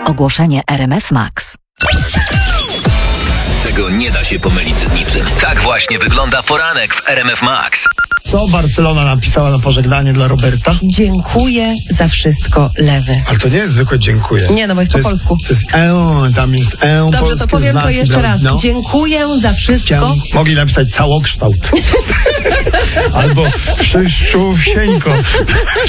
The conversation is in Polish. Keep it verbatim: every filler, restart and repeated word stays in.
Ogłoszenie R M F Max. Tego nie da się pomylić z niczym. Tak właśnie wygląda poranek w R M F Max. Co Barcelona napisała na pożegnanie dla Roberta? Dziękuję za wszystko, lewy. Ale to nie jest zwykłe dziękuję. Nie, no bo jest to po polsku. To jest e, tam jest e, Dobrze, to powiem to jeszcze raz. No. Dziękuję za wszystko. Cię, mogli napisać całokształt. Albo przyszczówsieńko.